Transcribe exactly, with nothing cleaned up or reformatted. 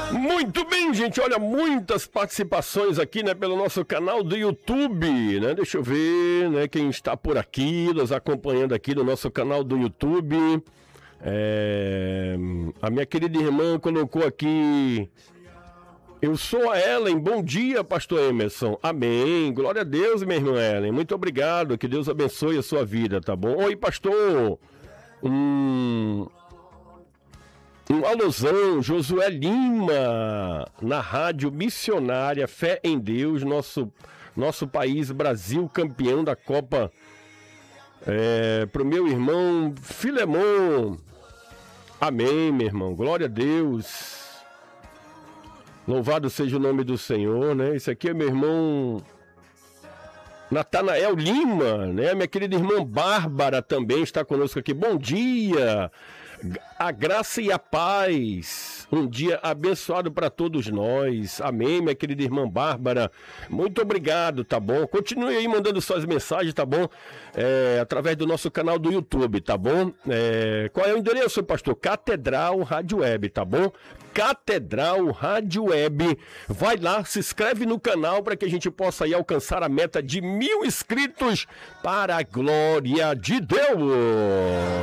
Muito bem, gente, olha, muitas participações aqui, né, pelo nosso canal do YouTube, né, deixa eu ver, né, quem está por aqui, nos acompanhando aqui no nosso canal do YouTube, é... a minha querida irmã colocou aqui, eu sou a Ellen, bom dia, pastor Emerson, amém, glória a Deus, minha irmã Ellen, muito obrigado, que Deus abençoe a sua vida, tá bom? Oi, pastor, hum... Um alusão, Josué Lima, na rádio missionária Fé em Deus, nosso, nosso país, Brasil, campeão da Copa. É, pro meu irmão Filemon. Amém, meu irmão, glória a Deus. Louvado seja o nome do Senhor, né? Esse aqui é meu irmão Natanael Lima, né? Minha querida irmã Bárbara também está conosco aqui. Bom dia! A graça e a paz, um dia abençoado para todos nós, amém, minha querida irmã Bárbara, muito obrigado, tá bom? Continue aí mandando suas mensagens, tá bom? É, através do nosso canal do YouTube, tá bom? É, qual é o endereço, pastor? Catedral Rádio Web, tá bom? Catedral Rádio Web, vai lá, se inscreve no canal para que a gente possa aí alcançar a meta de mil inscritos para a glória de Deus.